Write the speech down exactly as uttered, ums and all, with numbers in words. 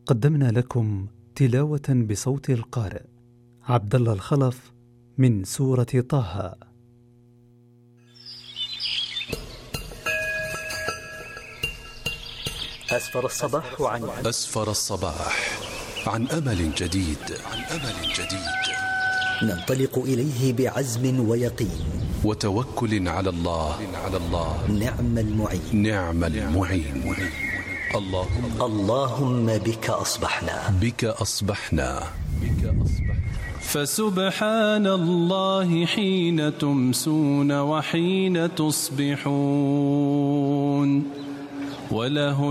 قدمنا لكم تلاوة بصوت القارئ عبد الله الخلف من سورة طه. أسفر الصباح عن أسفر الصباح عن أمل جديد عن أمل جديد ننطلق إليه بعزم ويقين وتوكل على الله على الله نعم المعين نعم المعين. اللهم اللهم بك أصبحنا بك أصبحنا بك أصبحنا فسبحان الله حين تمسون وحين تصبحون وله